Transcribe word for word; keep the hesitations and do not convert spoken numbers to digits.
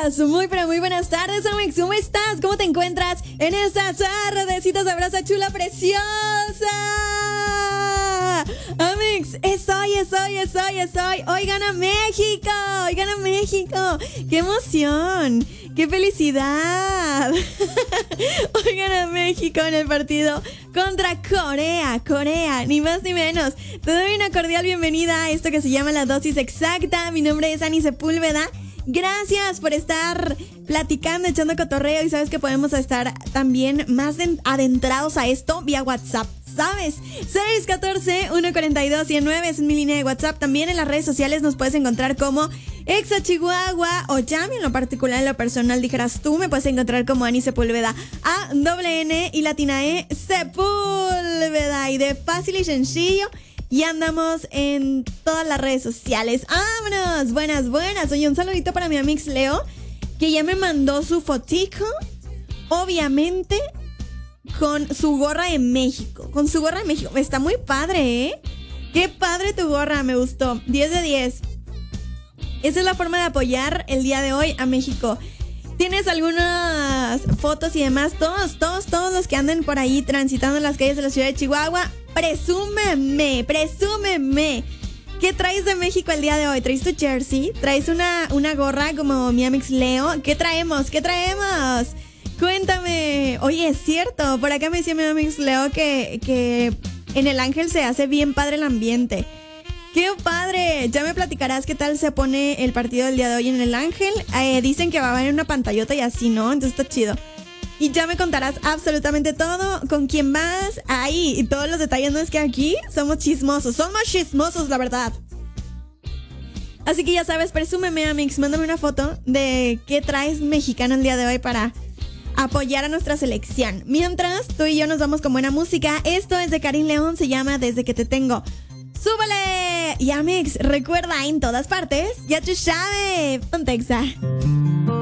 días, muy pero muy buenas tardes, Amix. ¿Cómo estás? ¿Cómo te encuentras en esta tardecita sabrosa, chula, preciosa? Amix, es hoy, es hoy, es hoy, es hoy. Hoy gana México, hoy gana México. ¡Qué emoción! ¡Qué felicidad! Hoy gana México en el partido contra Corea, Corea, ni más ni menos. Te doy una cordial bienvenida a esto que se llama La Dosis Exacta. Mi nombre es Ani Sepúlveda. Gracias por estar platicando, echando cotorreo, y sabes que podemos estar también más adentrados a esto vía WhatsApp, ¿sabes? seis uno cuatro, uno cuatro dos, uno cero nueve es mi línea de WhatsApp. También en las redes sociales nos puedes encontrar como Exa Chihuahua, o Yami, en lo particular, en lo personal, dijeras tú, me puedes encontrar como Ani Sepúlveda, A, doble N y latina E, Sepúlveda, y de fácil y sencillo. Y andamos en todas las redes sociales. ¡Vámonos! Buenas, buenas. Oye, un saludito para mi amix Leo, que ya me mandó su fotico, obviamente, con su gorra de México. Con su gorra de México. Está muy padre, ¿eh? ¡Qué padre tu gorra! Me gustó. diez de diez. Esa es la forma de apoyar el día de hoy a México. ¿Tienes algunas fotos y demás? Todos, todos, todos los que anden por ahí transitando en las calles de la ciudad de Chihuahua, presúmeme, presúmeme. ¿Qué traes de México el día de hoy? ¿Traes tu jersey? ¿Traes una, una gorra como mi amix Leo? ¿Qué traemos? ¿Qué traemos? Cuéntame. Oye, es cierto, por acá me decía mi amix Leo que, que en el Ángel se hace bien padre el ambiente. ¡Qué padre! Ya me platicarás qué tal se pone el partido del día de hoy en el Ángel. Eh, dicen que va a haber una pantallota y así, ¿no? Entonces está chido. Y ya me contarás absolutamente todo, con quién vas, ahí, y todos los detalles. No es que aquí somos chismosos, somos chismosos, la verdad. Así que ya sabes, presúmeme, amix, mándame una foto de qué traes mexicano el día de hoy para apoyar a nuestra selección. Mientras, tú y yo nos vamos con buena música. Esto es de Karim León, se llama Desde que te tengo. ¡Súbale! Y amix, recuerda, en todas partes, ya tú sabes, ponte Exa.